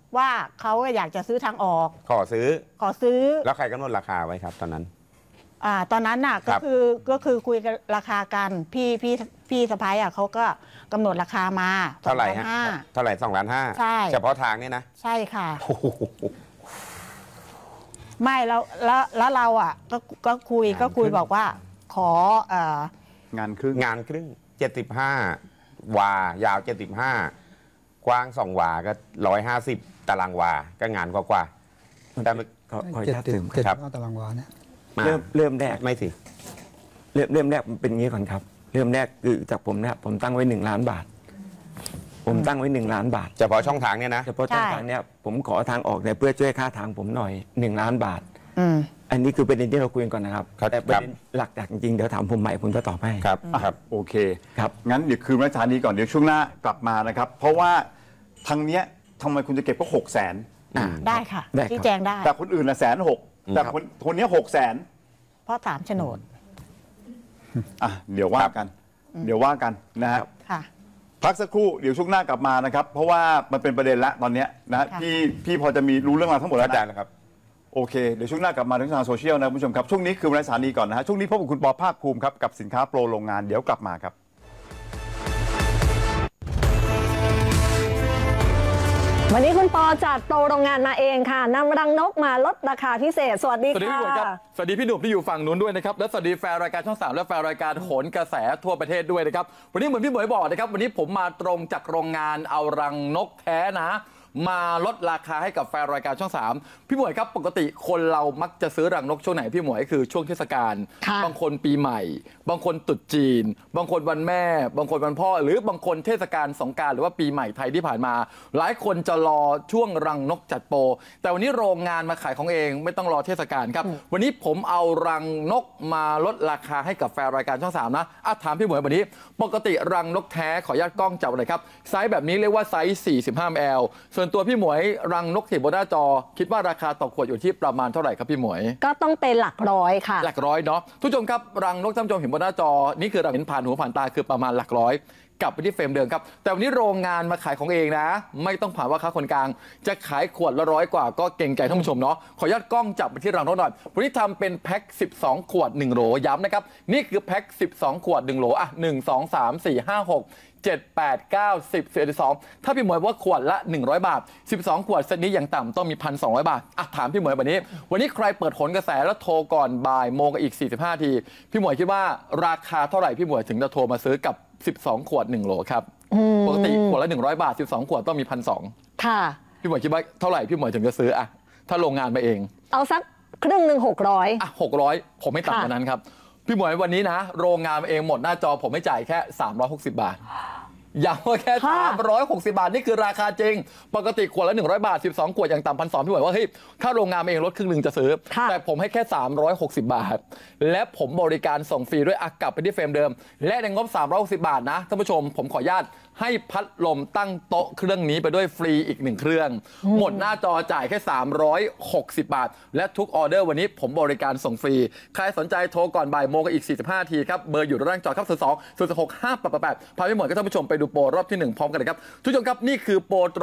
ว่าเขาอยากจะซื้อทางออกขอซื้อแล้วใครกำหนดราคาไว้ครับตอนนั้นตอนนั้นน่ะก็คือคุยกันราคากันพี่สะพ้ายเขาก็กำหนดราคามาเท่าไหร่ฮะเท่าไหร่2,500,000 ใช่เฉพาะทางเนี่ยนะใช่ค่ะไม่แล้วเราก็คุยบอกว่าของานครึ่ง75 วายาว75กว้าง2 วาก็150 ตารางวาก็งานกว่าแต่ขออนุญาตเสริมครับตารางวาเนี่ยเริ่มแรกไม่สิเริ่มแรกเป็นงี้ก่อนครับเริ่มแรกคือจากผมเนี่ยผมตั้งไว้1 ล้านบาทผมตั้งไว้1 ล้านบาทเฉพาะช่องทางเนี่ยนะเฉพาะช่องทางเนี่ยผมขอทางออกเนี่ยเพื่อช่วยค่าทางผมหน่อย1 ล้านบาทอันนี้คือประเด็นที่เราคุยกันก่อนนะครับแต่ประเด็นหลักจริงๆเดี๋ยวถามผมใหม่ผมจะตอบให้ครับโอเคครับงั้นเดี๋ยวคืนราชธานีก่อนเดี๋ยวช่วงหน้ากลับมานะครับเพราะว่าทางเนี้ยทำไมคุณจะเก็บก็600,000 ได้ค่ะชี้แจงได้แต่คนอื่นละ160,000แต่คนนี้600,000 เพราะ3โฉนดเดี๋ยวว่ากันนะฮะพักสักครู่เดี๋ยวช่วงหน้ากลับมานะครับเพราะว่ามันเป็นประเด็นละตอนนี้นะพี่พอจะมีรู้เรื่องราวทั้งหมดแล้วนะครับโอเคเดี๋ยวช่วงหน้ากลับมาทางโซเชียลนะคุณผู้ชมครับช่วงนี้คือรายสถานีก่อนนะฮะช่วงนี้พบกับคุณปอภาคภูมิครับกับสินค้าโปรโรงงานเดี๋ยวกลับมาครับวันนี้คุณปอจัดโปรโรงงานมาเองค่ะนำรังนกมาลดราคาพิเศษสวัสดีค่ะสวัสดีพี่หนุ่มที่อยู่ฝั่งนู้นด้วยนะครับและสวัสดีแฟนรายการช่อง 3และแฟนรายการโหนกระแสทั่วประเทศด้วยนะครับวันนี้เหมือนพี่หมวยบอกนะครับวันนี้ผมมาตรงจากโรงงานเอารังนกแท้นะมาลดราคาให้กับแฟนรายการช่อง 3พี่หมวยครับปกติคนเรามักจะซื้อรังนกช่วงไหนพี่หมวยคือช่วงเทศกาลบางคนปีใหม่บางคนตรุษจีนบางคนวันแม่บางคนวันพ่อหรือบางคนเทศกาลสงกรานต์หรือว่าปีใหม่ไทยที่ผ่านมาหลายคนจะรอช่วงรังนกจัดโปรแต่วันนี้โรงงานมาขายของเองไม่ต้องรอเทศกาลครับวันนี้ผมเอารังนกมาลดราคาให้กับแฟนรายการช่อง 3นะถามพี่หมวยวันนี้ปกติรังนกแท้ขออนุญาตกล้องจับเลยครับไซส์แบบนี้เรียกว่าไซส์45 ml ส่วนตัวพี่หมวยรังนกที่บนหน้าจอคิดว่าราคาต่อขวดอยู่ที่ประมาณเท่าไหร่ครับพี่หมวยก็ต้องเป็นหลักร้อยค่ะหลักร้อยเนาะทุกชมครับรังนกท่านผู้ชมเห็นบนหน้าจอนี่คือเราเห็นผ่านหูผ่านตาคือประมาณหลักร้อยกลับไปที่เฟรมเดิมครับแต่วันนี้โรงงานมาขายของเองนะไม่ต้องผ่านว่าค้าคนกลางจะขายขวดละ100 กว่าก็เก่งใจท่านผู้ชมเนาะขออนุญาตกล้องจับไปที่รังนกหน่อยวันนี้ทำเป็นแพ็ค12 ขวด1โหลย้ำนะครับนี่คือแพ็ค12 ขวด1โหล1 2 3 4 5 6 7 8 9 10 11 12ถ้าพี่หมวยว่าขวดละ100 บาท12 ขวดเซตนี้อย่างต่ำต้องมี 1,200 บาทถามพี่หมวยวันนี้ใครเปิดโหนกระแสแล้วโทรก่อนบ่ายโมงกับอีก45 ทีพี่หมวยคิดว่าราคาเท่าไหร่พี่หมวยถึงจะโทรมาซื้อกับ12 ขวด1โหลครับปกติขวดละ100 บาท12 ขวดต้องมี 1,200 ค่ะพี่หมวยคิดว่าเท่าไหร่พี่หมวยถึงจะซื้อถ้าโรงงานมาเองเอาสักครึ่งหนึ่ง600 600ผมไม่ต่ำกว่านั้นครับพี่หมวยวันนี้นะโรงงานมาเองหมดหน้าจอผมไม่จ่ายแค่360 บาทย้ำว่าแค่360 บาทนี่คือราคาจริงปกติขวดละ100 บาท12 ขวดอย่างต่ำ 1,200พี่หมวยว่าเฮ้ยถ้าโรงงานเองลดครึ่งหนึ่งจะซื้อแต่ผมให้แค่360 บาทและผมบริการส่งฟรีด้วยกลับไปที่เฟรมเดิมและในงบ360 บาทนะท่านผู้ชมผมขออนุญาตให้พัดลมตั้งโต๊ะเครื่องนี้ไปด้วยฟรีอีก1 เครื่องหมดหน้าจอจ่ายแค่360 บาทและทุกออเดอร์วันนี้ผมบริการส่งฟรีใครสนใจโทรก่อนบ่ายโมงกับอีก45 ทีครับเบอร์อยู่ด้านล่างจอครับ02 026 5888พาพี่หมวยกับท่านผู้ชมไปดูโปรรอบที่1พร้อมกันเลยครับทุกท่านครับนี่คือโปร